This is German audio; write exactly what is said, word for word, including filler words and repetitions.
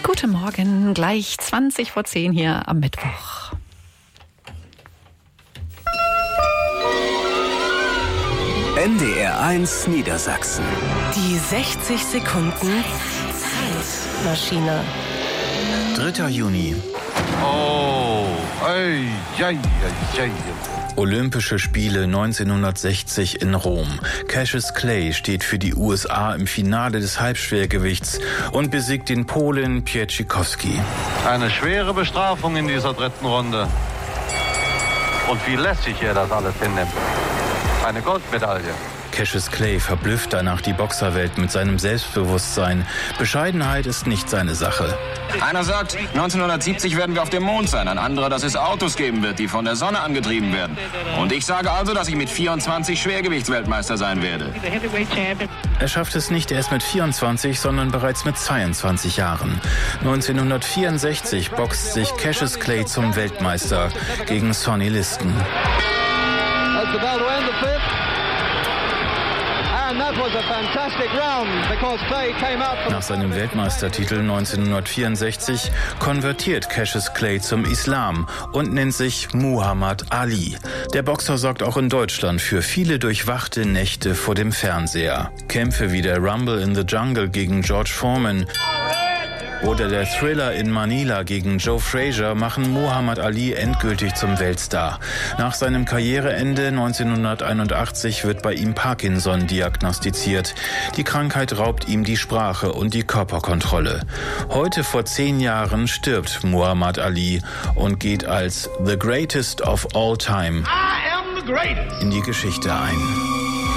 Guten Morgen, gleich zwanzig vor zehn hier am Mittwoch. N D R eins Niedersachsen. Die sechzig Sekunden Zeitmaschine. dritter Juni. Oh, ei, ei, ei, ei. Olympische Spiele neunzehnhundertsechzig in Rom. Cassius Clay steht für die U S A im Finale des Halbschwergewichts und besiegt den Polen Pieczykowski. Eine schwere Bestrafung in dieser dritten Runde. Und wie lässig er das alles hinnimmt. Eine Goldmedaille. Cassius Clay verblüfft danach die Boxerwelt mit seinem Selbstbewusstsein. Bescheidenheit ist nicht seine Sache. Einer sagt, neunzehnhundertsiebzig werden wir auf dem Mond sein. Ein anderer, dass es Autos geben wird, die von der Sonne angetrieben werden. Und ich sage also, dass ich mit vierundzwanzig Schwergewichtsweltmeister sein werde. Er schafft es nicht erst mit vierundzwanzig, sondern bereits mit zweiundzwanzig Jahren. neunzehnhundertvierundsechzig boxt sich Cassius Clay zum Weltmeister gegen Sonny Liston. Nach seinem Weltmeistertitel neunzehnhundertvierundsechzig konvertiert Cassius Clay zum Islam und nennt sich Muhammad Ali. Der Boxer sorgt auch in Deutschland für viele durchwachte Nächte vor dem Fernseher. Kämpfe wie der Rumble in the Jungle gegen George Foreman oder der Thriller in Manila gegen Joe Frazier machen Muhammad Ali endgültig zum Weltstar. Nach seinem Karriereende neunzehnhunderteinundachtzig wird bei ihm Parkinson diagnostiziert. Die Krankheit raubt ihm die Sprache und die Körperkontrolle. Heute vor zehn Jahren stirbt Muhammad Ali und geht als The Greatest of All Time in die Geschichte ein.